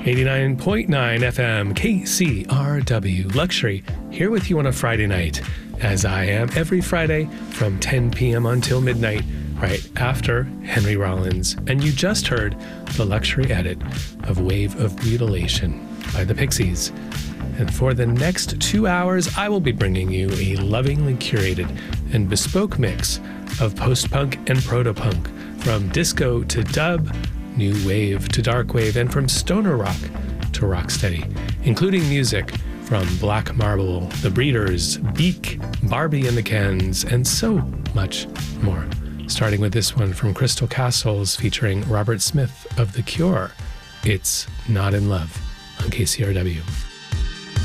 89.9 FM KCRW Luxury, here with you on a Friday night, as I am every Friday from 10 p.m. until midnight, right after Henry Rollins. And you just heard the Luxury edit of Wave of Mutilation by the Pixies. And for the next 2 hours, I will be bringing you a lovingly curated and bespoke mix of post-punk and proto-punk, from disco to dub, new wave to dark wave, and from stoner rock to rocksteady, including music from Black Marble, The Breeders, Beak, Barbie and the Kens, and so much more. Starting with this one from Crystal Castles featuring Robert Smith of The Cure. It's Not in Love on KCRW.